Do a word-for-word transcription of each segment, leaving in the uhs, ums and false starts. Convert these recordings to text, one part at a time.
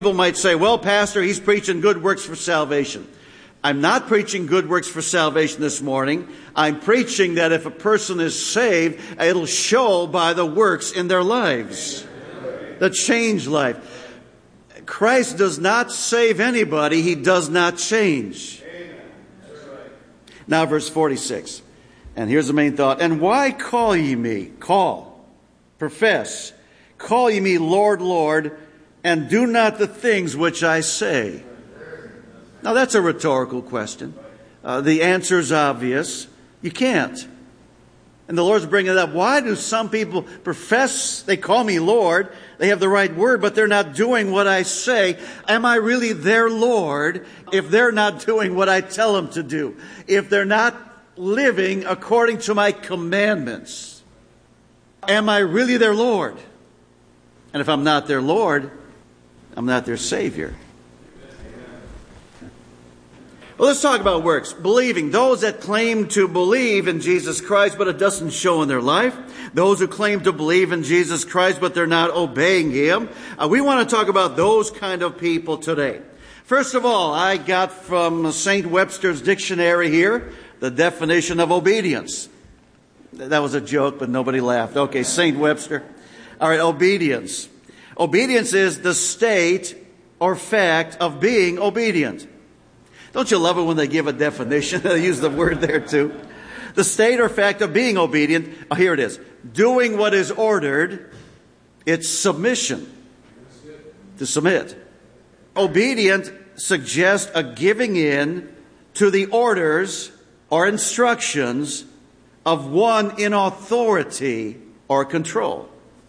People might say, well, Pastor, he's preaching good works for salvation. I'm not preaching good works for salvation this morning. I'm preaching that if a person is saved, it'll show by the works in their lives that change life. Christ does not save anybody. He does not change. Now, verse forty-six. And here's the main thought. And why call ye me? Call. Profess. Call ye me Lord, Lord, and do not the things which I say. Now that's a rhetorical question. Uh, the answer is obvious. You can't. And the Lord's bringing it up. Why do some people profess, they call me Lord, they have the right word, but they're not doing what I say? Am I really their Lord if they're not doing what I tell them to do? If they're not living according to my commandments? Am I really their Lord? And if I'm not their Lord, I'm not their Savior. Well, let's talk about works. Believing. Those that claim to believe in Jesus Christ, but it doesn't show in their life. Those who claim to believe in Jesus Christ, but they're not obeying Him. Uh, we want to talk about those kind of people today. First of all, I got from Saint Webster's dictionary here the definition of obedience. That was a joke, but nobody laughed. Okay, Saint Webster. All right, obedience. Obedience is the state or fact of being obedient. Don't you love it when they give a definition? They use the word there too. The state or fact of being obedient. Oh, here it is. Doing what is ordered. It's submission. To submit. Obedient suggests a giving in to the orders or instructions of one in authority or control.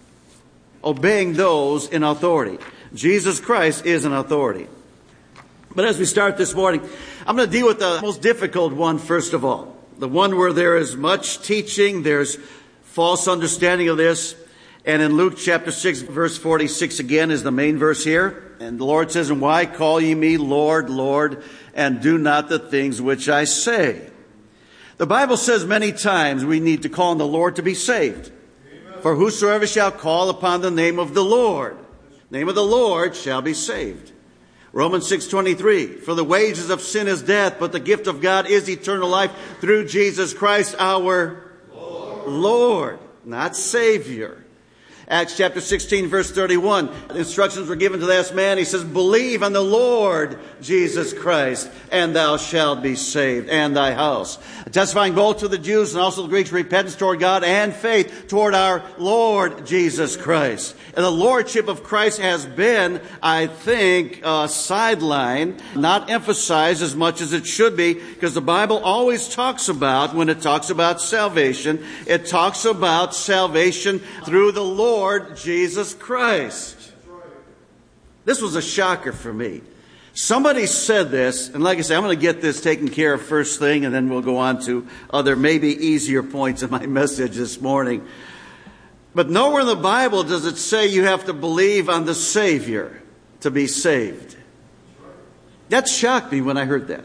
Obeying those in authority. Jesus Christ is an authority. But as we start this morning, I'm going to deal with the most difficult one first of all. The one where there is much teaching, there's false understanding of this. And in Luke chapter six, verse forty-six again is the main verse here. And the Lord says, and why call ye me Lord, Lord, and do not the things which I say? The Bible says many times we need to call on the Lord to be saved. Amen. For whosoever shall call upon the name of the Lord, name of the Lord shall be saved. Romans six twenty-three, for the wages of sin is death, but the gift of God is eternal life through Jesus Christ our Lord, Lord, not Savior. Acts chapter sixteen, verse thirty-one, the instructions were given to this man. He says, believe on the Lord Jesus Christ, and thou shalt be saved, and thy house. Testifying both to the Jews and also the Greeks, repentance toward God and faith toward our Lord Jesus Christ. And the lordship of Christ has been, I think, uh, sidelined, not emphasized as much as it should be, because the Bible always talks about, when it talks about salvation, it talks about salvation through the Lord Jesus Christ. This was a shocker for me. Somebody said this, and like I said, I'm going to get this taken care of first thing, and then we'll go on to other maybe easier points in my message this morning. But nowhere in the Bible does it say you have to believe on the Savior to be saved. That shocked me when I heard that.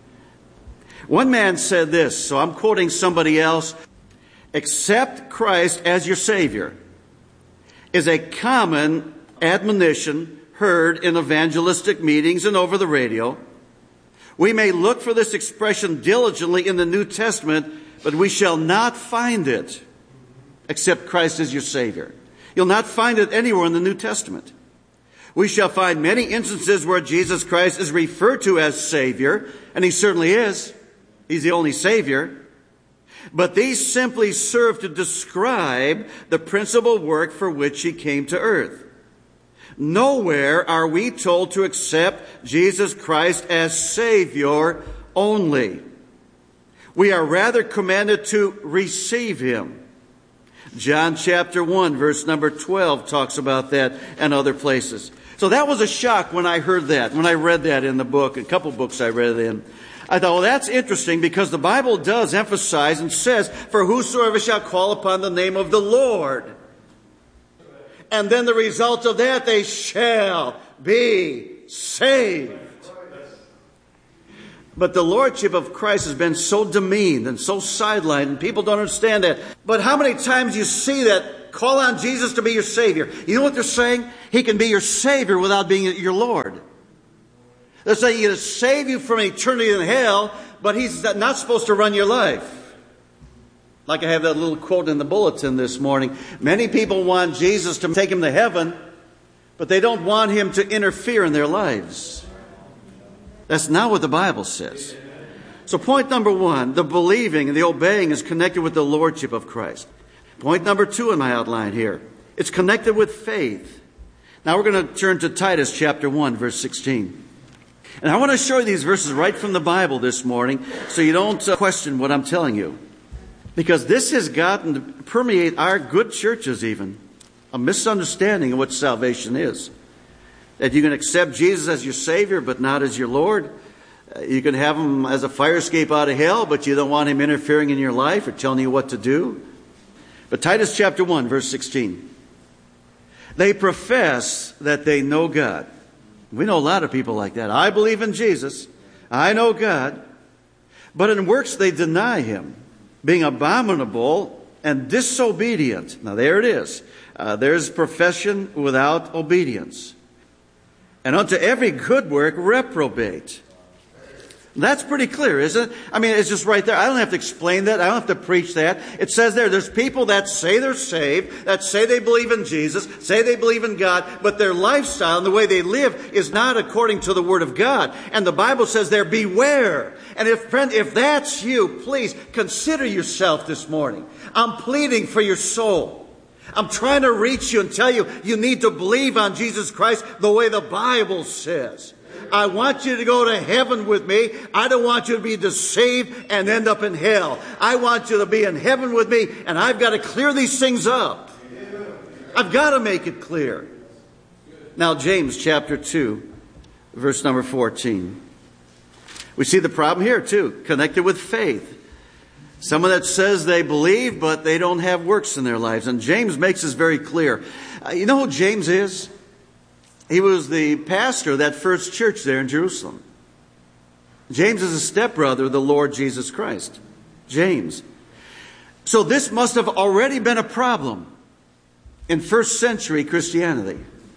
One man said this, so I'm quoting somebody else, accept Christ as your Savior is a common admonition heard in evangelistic meetings and over the radio. We may look for this expression diligently in the New Testament, but we shall not find it. Accept Christ as your Savior. You'll not find it anywhere in the New Testament. We shall find many instances where Jesus Christ is referred to as Savior, and He certainly is. He's the only Savior. But these simply serve to describe the principal work for which He came to earth. Nowhere are we told to accept Jesus Christ as Savior only. We are rather commanded to receive Him. John chapter one, verse number twelve talks about that, and other places. So that was a shock when I heard that, when I read that in the book, a couple books I read it in. I thought, well, that's interesting, because the Bible does emphasize and says, for whosoever shall call upon the name of the Lord. And then the result of that, they shall be saved. But the lordship of Christ has been so demeaned and so sidelined, and people don't understand that. But how many times you see that call on Jesus to be your Savior. You know what they're saying? He can be your Savior without being your Lord. They're saying He's going to save you from eternity in hell, but He's not supposed to run your life. Like I have that little quote in the bulletin this morning. Many people want Jesus to take them to heaven, but they don't want Him to interfere in their lives. That's not what the Bible says. So point number one, the believing and the obeying is connected with the Lordship of Christ. Point number two in my outline here, it's connected with faith. Now we're going to turn to Titus chapter one, verse sixteen. And I want to show you these verses right from the Bible this morning so you don't uh, question what I'm telling you. Because this has gotten to permeate our good churches even. A misunderstanding of what salvation is. That you can accept Jesus as your Savior, but not as your Lord. You can have Him as a fire escape out of hell, but you don't want Him interfering in your life or telling you what to do. But Titus chapter one, verse sixteen. They profess that they know God. We know a lot of people like that. I believe in Jesus. I know God. But in works they deny Him, being abominable and disobedient. Now there it is. Uh, there's profession without obedience. And unto every good work reprobate. That's pretty clear, isn't it? I mean, it's just right there. I don't have to explain that. I don't have to preach that. It says there, there's people that say they're saved, that say they believe in Jesus, say they believe in God, but their lifestyle and the way they live is not according to the Word of God. And the Bible says there, beware. And if, friend, if that's you, please consider yourself this morning. I'm pleading for your soul. I'm trying to reach you and tell you, you need to believe on Jesus Christ the way the Bible says. I want you to go to heaven with me. I don't want you to be deceived and end up in hell. I want you to be in heaven with me, and I've got to clear these things up. I've got to make it clear. Now, James chapter two, verse number fourteen. We see the problem here too, connected with faith. Someone that says they believe, but they don't have works in their lives. And James makes this very clear. Uh, you know who James is? He was the pastor of that first church there in Jerusalem. James is a stepbrother of the Lord Jesus Christ. James. So this must have already been a problem in first century Christianity.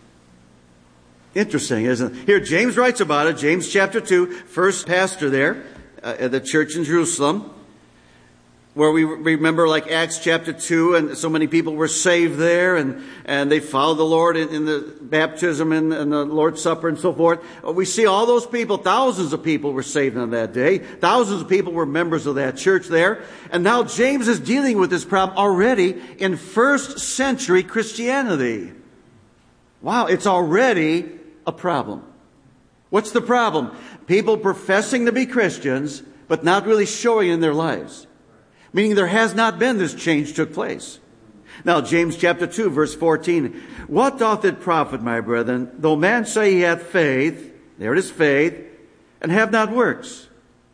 Interesting, isn't it? Here, James writes about it. James chapter two, first pastor there uh, at the church in Jerusalem. Where we remember like Acts chapter two, and so many people were saved there, and, and they followed the Lord in, in the baptism and, and the Lord's Supper and so forth. We see all those people, thousands of people were saved on that day. Thousands of people were members of that church there. And now James is dealing with this problem already in first century Christianity. Wow, it's already a problem. What's the problem? People professing to be Christians, but not really showing in their lives. Meaning there has not been this change took place. Now, James chapter two, verse fourteen. What doth it profit, my brethren, though man say he hath faith, there it is faith, and have not works?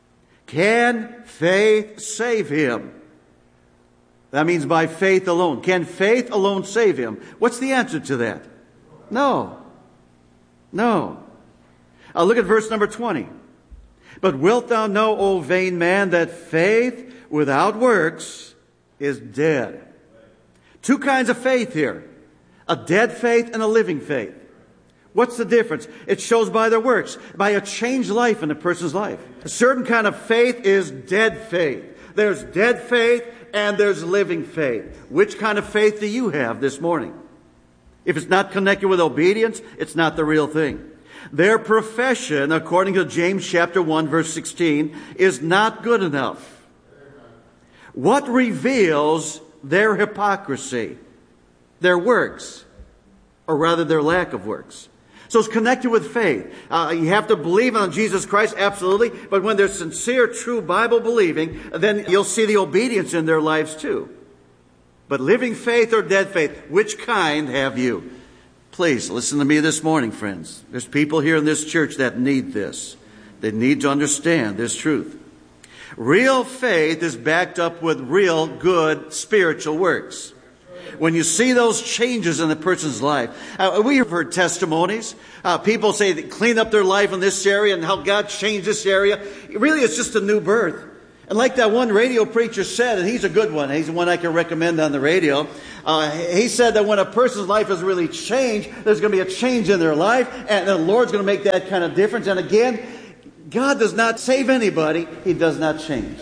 Can faith save him? That means by faith alone. Can faith alone save him? What's the answer to that? No. No. I'll look at verse number twenty. But wilt thou know, O vain man, that faith without works is dead. Two kinds of faith here. A dead faith and a living faith. What's the difference? It shows by their works, by a changed life in a person's life. A certain kind of faith is dead faith. There's dead faith and there's living faith. Which kind of faith do you have this morning? If it's not connected with obedience, it's not the real thing. Their profession, according to James chapter one, verse sixteen, is not good enough. What reveals their hypocrisy? Their works, or rather their lack of works. So it's connected with faith. Uh, you have to believe on Jesus Christ, absolutely. But when there's sincere, true Bible believing, then you'll see the obedience in their lives too. But living faith or dead faith, which kind have you? Please listen to me this morning, friends. There's people here in this church that need this. They need to understand this truth. Real faith is backed up with real good spiritual works. When you see those changes in a person's life, uh, we have heard testimonies. Uh, people say they clean up their life in this area and how God changed this area. Really, it's just a new birth. And like that one radio preacher said, and he's a good one, he's the one I can recommend on the radio, uh, he said that when a person's life is really changed, there's going to be a change in their life, and the Lord's going to make that kind of difference. And again, God does not save anybody. He does not change.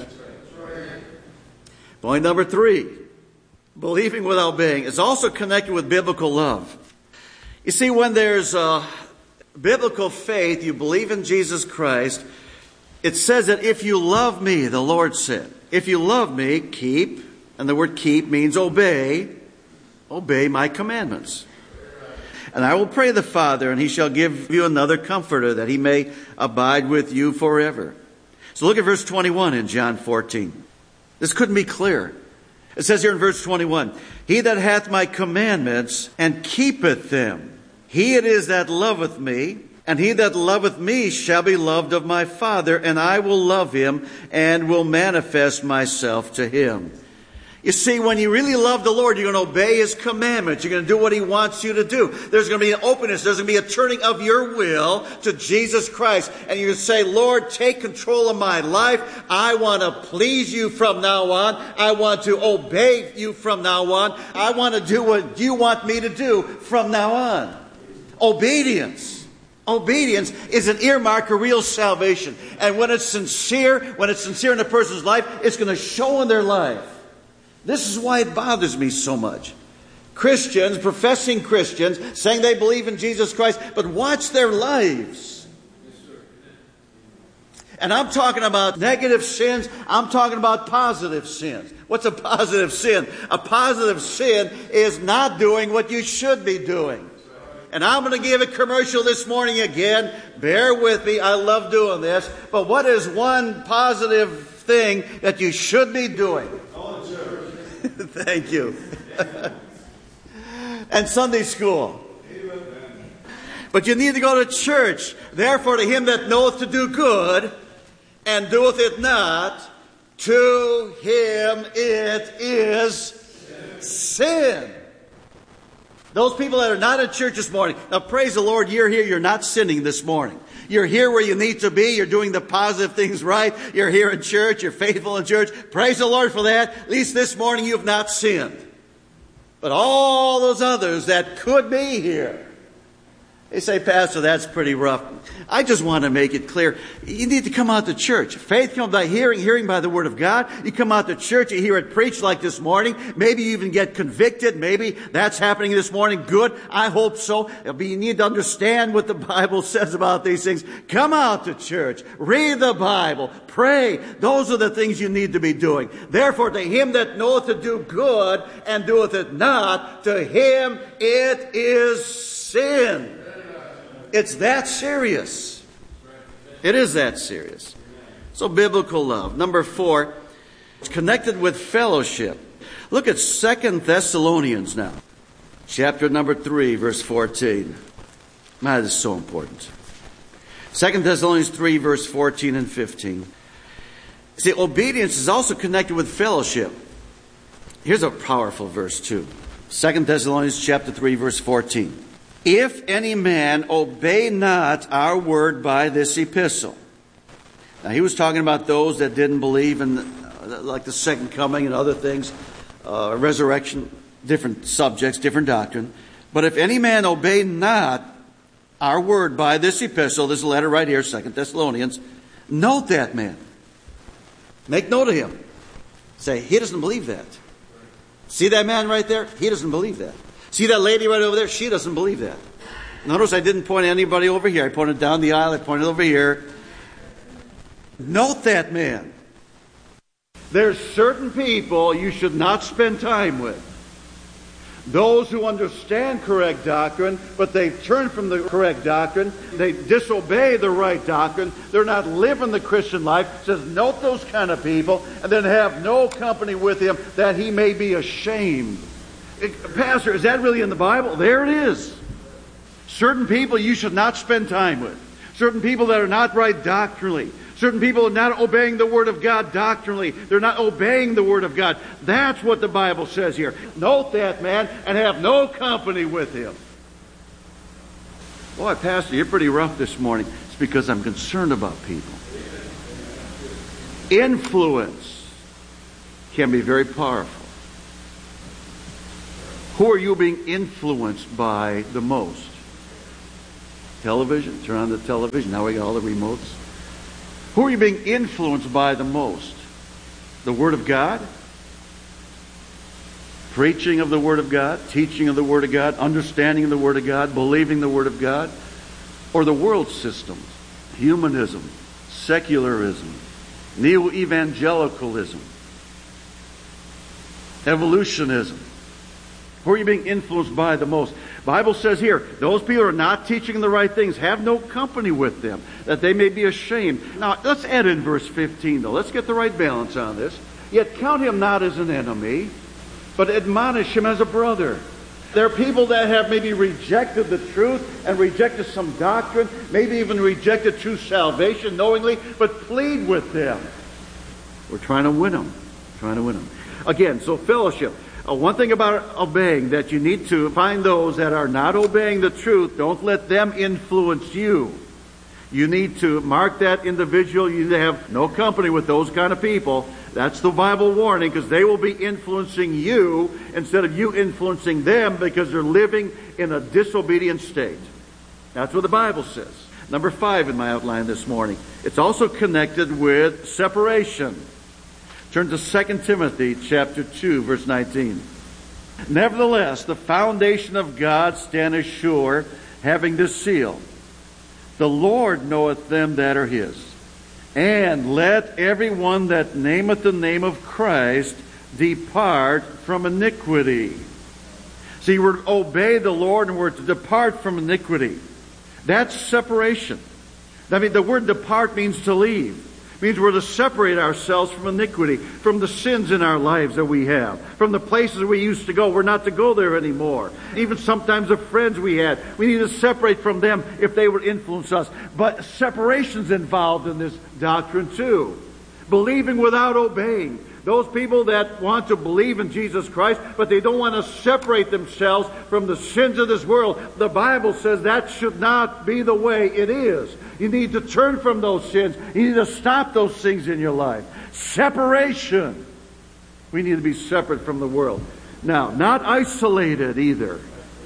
Point number three, believing without obeying is also connected with biblical love. You see, when there's uh, biblical faith, you believe in Jesus Christ, it says that if you love me, the Lord said, if you love me, keep, and the word keep means obey, obey my commandments. And I will pray the Father, and he shall give you another comforter, that he may abide with you forever. So look at verse twenty-one in John fourteen. This couldn't be clearer. It says here in verse twenty-one, he that hath my commandments and keepeth them, he it is that loveth me, and he that loveth me shall be loved of my Father, and I will love him and will manifest myself to him. You see, when you really love the Lord, you're going to obey his commandments. You're going to do what he wants you to do. There's going to be an openness. There's going to be a turning of your will to Jesus Christ. And you're going to say, Lord, take control of my life. I want to please you from now on. I want to obey you from now on. I want to do what you want me to do from now on. Obedience. Obedience is an earmark of real salvation. And when it's sincere, when it's sincere in a person's life, it's going to show in their life. This is why it bothers me so much. Christians, professing Christians, saying they believe in Jesus Christ, but watch their lives. And I'm talking about negative sins. I'm talking about positive sins. What's a positive sin? A positive sin is not doing what you should be doing. And I'm going to give a commercial this morning again. Bear with me. I love doing this. But what is one positive thing that you should be doing? Thank you. And Sunday school. But you need to go to church. Therefore, to him that knoweth to do good and doeth it not, to him it is sin. Those people that are not at church this morning, now praise the Lord, you're here, you're not sinning this morning. You're here where you need to be. You're doing the positive things right. You're here in church. You're faithful in church. Praise the Lord for that. At least this morning you've not sinned. But all those others that could be here, they say, Pastor, that's pretty rough. I just want to make it clear. You need to come out to church. Faith comes by hearing, hearing by the Word of God. You come out to church, you hear it preached like this morning. Maybe you even get convicted. Maybe that's happening this morning. Good. I hope so. But you need to understand what the Bible says about these things. Come out to church. Read the Bible. Pray. Those are the things you need to be doing. Therefore, to him that knoweth to do good and doeth it not, to him it is sin. It's that serious. It is that serious. So biblical love. Number four, it's connected with fellowship. Look at Second Thessalonians now. Chapter number three, verse fourteen. Man, this is so important. Second Thessalonians three, verse fourteen and fifteen. See, obedience is also connected with fellowship. Here's a powerful verse too. Second Thessalonians chapter three, verse fourteen. If any man obey not our word by this epistle. Now he was talking about those that didn't believe in uh, like the second coming and other things, uh, resurrection, different subjects, different doctrine. But if any man obey not our word by this epistle, this letter right here, Second Thessalonians, note that man. Make note of him. Say, he doesn't believe that. See that man right there? He doesn't believe that. See that lady right over there? She doesn't believe that. Notice I didn't point anybody over here. I pointed down the aisle. I pointed over here. Note that man. There's certain people you should not spend time with. Those who understand correct doctrine, but they turn from the correct doctrine. They disobey the right doctrine. They're not living the Christian life. It says, note those kind of people, and then have no company with him, that he may be ashamed. Pastor, is that really in the Bible? There it is. Certain people you should not spend time with. Certain people that are not right doctrinally. Certain people are not obeying the Word of God doctrinally. They're not obeying the Word of God. That's what the Bible says here. Note that man and have no company with him. Boy, Pastor, you're pretty rough this morning. It's because I'm concerned about people. Influence can be very powerful. Who are you being influenced by the most? Television. Turn on the television. Now we got all the remotes. Who are you being influenced by the most? The Word of God? Preaching of the Word of God? Teaching of the Word of God? Understanding of the Word of God? Believing the Word of God? Or the world systems? Humanism, secularism, neo-evangelicalism, evolutionism. Who are you being influenced by the most? The Bible says here, those people who are not teaching the right things, have no company with them, that they may be ashamed. Now, let's add in verse fifteen, though. Let's get the right balance on this. Yet count him not as an enemy, but admonish him as a brother. There are people that have maybe rejected the truth and rejected some doctrine, maybe even rejected true salvation knowingly, but plead with them. We're trying to win them. Trying to win them. Again, so fellowship. Uh, one thing about obeying, that you need to find those that are not obeying the truth. Don't let them influence you. You need to mark that individual. You need to have no company with those kind of people. That's the Bible warning, because they will be influencing you instead of you influencing them, because they're living in a disobedient state. That's what the Bible says. Number five in my outline this morning. It's also connected with separation. Turn to Second Timothy chapter two, verse nineteen. Nevertheless, the foundation of God standeth sure, having this seal. The Lord knoweth them that are his. And let every one that nameth the name of Christ depart from iniquity. See, we're to obey the Lord and we're to depart from iniquity. That's separation. I mean, the word depart means to leave. It means we're to separate ourselves from iniquity, from the sins in our lives that we have, from the places we used to go. We're not to go there anymore. Even sometimes the friends we had, we need to separate from them if they would influence us. But separation's involved in this doctrine too. Believing without obeying. Those people that want to believe in Jesus Christ, but they don't want to separate themselves from the sins of this world. The Bible says that should not be the way it is. You need to turn from those sins. You need to stop those things in your life. Separation. We need to be separate from the world. Now, not isolated either.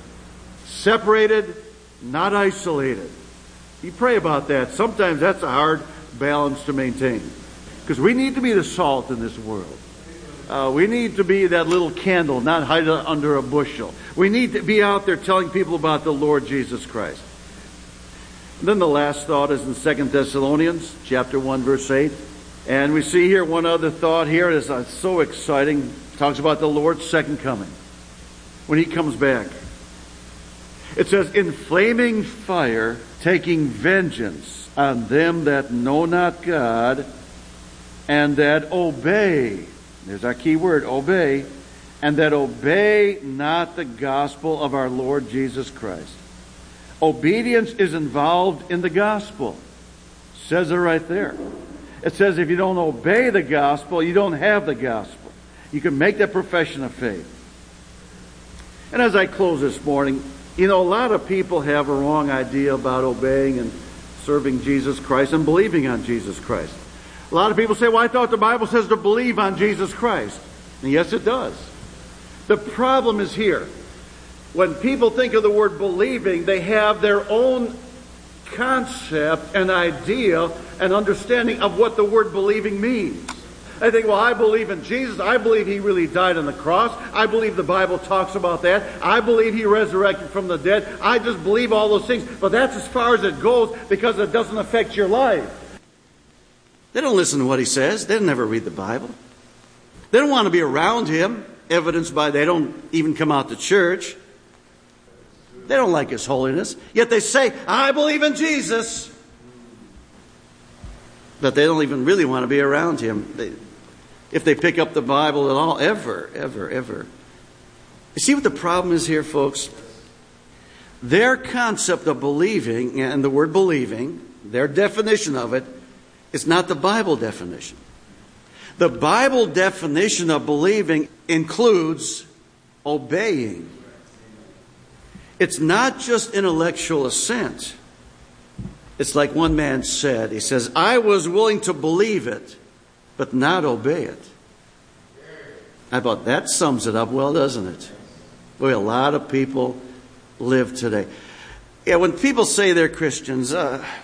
Separated, not isolated. You pray about that. Sometimes that's a hard balance to maintain. Because we need to be the salt in this world. Uh, we need to be that little candle, not hide under a bushel. We need to be out there telling people about the Lord Jesus Christ. And then the last thought is in Second Thessalonians chapter one, verse eight. And we see here one other thought here. It's uh, so exciting. It talks about the Lord's second coming. When he comes back. It says, in flaming fire, taking vengeance on them that know not God, and that obey, there's our key word, obey, and that obey not the gospel of our Lord Jesus Christ. Obedience is involved in the gospel. It says it right there. It says if you don't obey the gospel, you don't have the gospel. You can make that profession of faith. And as I close this morning, you know, a lot of people have a wrong idea about obeying and serving Jesus Christ and believing on Jesus Christ. A lot of people say, well, I thought the Bible says to believe on Jesus Christ. And yes, it does. The problem is here. When people think of the word believing, they have their own concept and idea and understanding of what the word believing means. They think, well, I believe in Jesus. I believe he really died on the cross. I believe the Bible talks about that. I believe he resurrected from the dead. I just believe all those things. But that's as far as it goes, because it doesn't affect your life. They don't listen to what he says. They never read the Bible. They don't want to be around him, evidenced by they don't even come out to church. They don't like his holiness. Yet they say, I believe in Jesus. But they don't even really want to be around him. They, if they pick up the Bible at all, ever, ever, ever. You see what the problem is here, folks? Their concept of believing, and the word believing, their definition of it, is not the Bible definition. The Bible definition of believing includes obeying. It's not just intellectual assent. It's like one man said. He says, I was willing to believe it but not obey it. How about that? Sums it up well, doesn't it? The way a lot of people live today. Yeah, when people say they're Christians, uh,